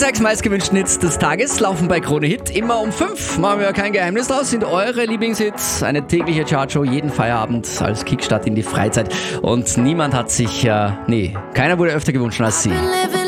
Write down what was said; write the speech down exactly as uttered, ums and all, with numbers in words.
sechs meistgewünschten Hits des Tages laufen bei Krone Hit immer um fünf. Machen wir ja kein Geheimnis draus, sind eure Lieblingshits. Eine tägliche Chartshow jeden Feierabend als Kickstart in die Freizeit. Und niemand hat sich, äh, nee, keiner wurde öfter gewünscht als sie.